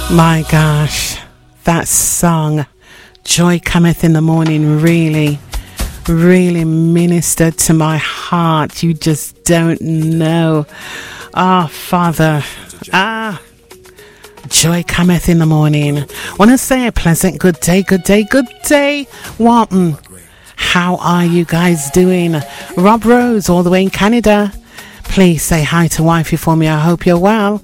My gosh, that song, Joy Cometh in the Morning, really ministered to my heart. You just don't know. Ah, Father, joy cometh in the morning. Want to say a pleasant good day, Walton. How are you guys doing? Rob Rose, all the way in Canada. Please say hi to wifey for me. I hope you're well.